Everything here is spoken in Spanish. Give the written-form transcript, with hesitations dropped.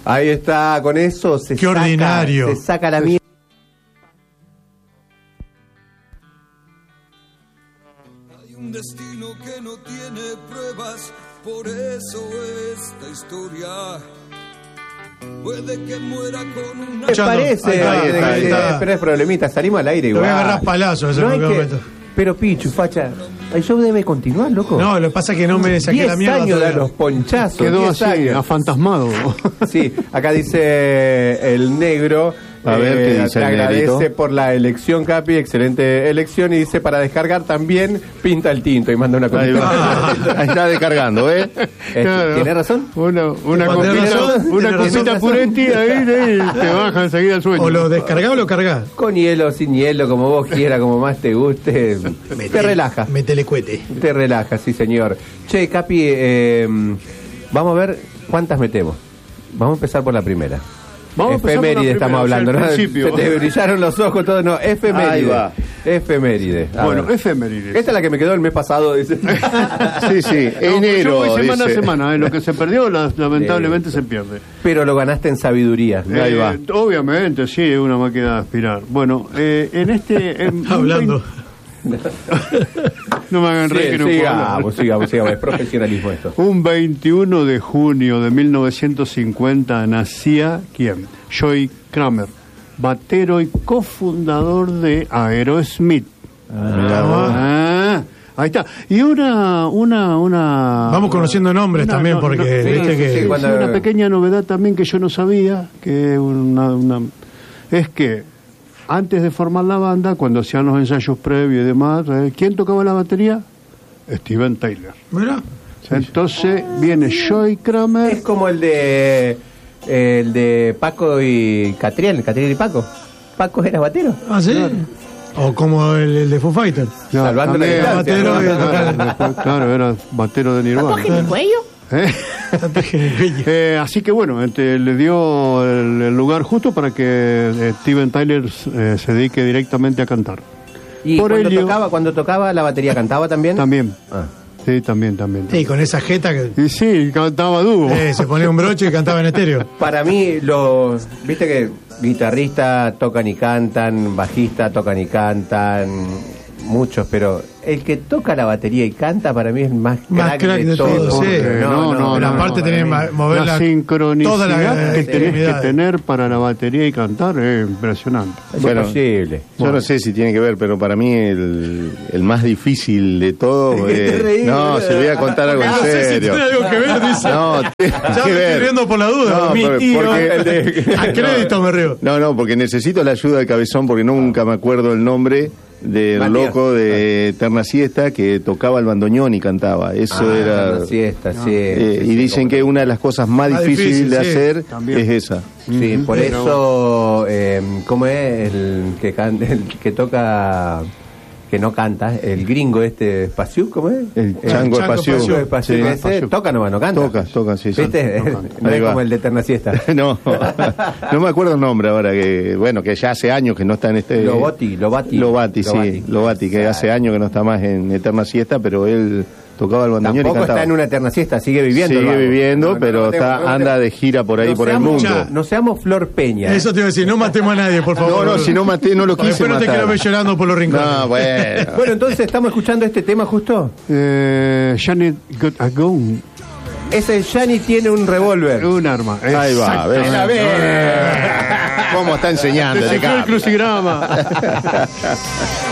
Ahí está, con eso se Qué ordinario. Se saca la mierda. Hay un destino que no tiene pruebas, por eso esta historia puede que muera con una... ¿Qué parece? Ahí está. Pero es problemita, salimos al aire Te igual. voy a agarrar palazos ese momento. Pero Pichu, facha, el show debe continuar, loco. No, lo que pasa es que no me saqué la 10 mierda. años de todavía. los ponchazos. Quedó 10 así, años. afantasmado. Sí, acá dice el negro. A ver, ¿qué dice te el agradece negrito? por la elección, Capi, excelente elección. Y dice, para descargar también pinta el tinto. Y manda una Ahí copita. va. Ahí está descargando, ¿eh? Claro. ¿Tienes razón? Una Tenés razón, copita puretti ahí te baja enseguida el sueño. O lo descargás o lo cargás. Con hielo, sin hielo, como vos quieras, como más te guste. Te relaja. Métele cuete. Te relaja, sí, señor. Che, Capi, vamos a ver cuántas metemos. Vamos a empezar por la primera. Vamos a empezar por la Efeméride primera, estamos o sea, hablando, al ¿no? principio. Se te brillaron los ojos, todo, no, Ahí efeméride. va. Efeméride. A Bueno, ver. efemérides. Esta es la que me quedó el mes pasado, dice. Sí, sí, No, enero. yo voy semana dice. a semana, lo que se perdió lamentablemente se pierde. Pero lo ganaste en sabiduría. Ahí va. Obviamente, sí, es una máquina de aspirar. Bueno, en este... Hablando. No me hagan reír que no puedo hablar. sigamos, es profesionalismo esto. Un 21 de junio de 1950 nacía, ¿quién? Joey Kramer, batero y cofundador de Aerosmith. Ahí está. Y una Vamos conociendo nombres también, porque viste que... sí, cuando- una pequeña novedad también que yo no sabía, que es que antes de formar la banda, cuando hacían los ensayos previos y demás, ¿quién tocaba la batería? Steven Tyler. Mirá. Entonces viene Joey Kramer. Es como el de Paco y Catriel y Paco. Paco era batero. Ah, ¿sí? O como el de Foo Fighters. Salvando la también, distancia, batero, ¿no? después, claro, era batero de Nirvana. ¿Eh? Así que bueno, le dio el lugar justo para que Steven Tyler se dedique directamente a cantar. Y Por ello- cuando tocaba la batería, ¿cantaba también? También. Ah. Sí, también. Sí, con esa jeta que Y sí, cantaba dúo. se ponía un broche y cantaba en estéreo. Para mí, viste que guitarristas tocan y cantan, bajistas tocan y cantan, muchos, pero el que toca la batería y canta para mí es más crack de todos. sí. No, Pero aparte tenés que mover la sincronicidad toda la que tenés que extremidad. tener para la batería y cantar es impresionante. Es Bueno, imposible. Yo no sé si tiene que ver, pero para mí el más difícil de todo no, se voy a contar algo en No sé si serio. tiene algo que ver, dice. No, tiene Ya que me ver. estoy riendo por la duda. No, Mi tío, porque a crédito me río. No, porque necesito la ayuda del cabezón porque nunca me acuerdo el nombre del Matías. loco de Eterna Siesta que tocaba el bandoneón y cantaba. Eso era... La siesta, sí. y dicen que una de las cosas más Más difíciles difícil, de sí, hacer también. es esa. Sí, por Pero- eso, ¿cómo es el que toca, que no canta? El gringo Espaciu, ¿cómo es? El Chango Chango Espaciu. Espaciu. Espaciu, Sí. ese Espaciu. toca nomás, no canta. Toca, sí, sí. ¿Viste? No Ahí es va. como el de Eterna Siesta. No, no me acuerdo el nombre ahora, que bueno, que ya hace años que no está en este... Lobati, Lobati, que hace años que no está más en Eterna Siesta, pero él tocaba el bandoneón y Tampoco cantaba. está en una Eterna Siesta, sigue viviendo. el Sigue vago. viviendo, No, pero no tengo- está, no anda tengo- de gira por ahí, no por el seamos- mundo. No seamos Flor Peña. Eso te iba a decir, no matemos a nadie, por favor. No, si no maté, no lo Porque quise después no te matar. quiero ver llorando por los rincones. No, bueno. Bueno, entonces estamos escuchando este tema justo. Janet got a gun. Ese Yanni tiene un revólver. Un arma. Ahí va, ¿ves? A ver. ¿Cómo está enseñando? Descifró el Capi? crucigrama.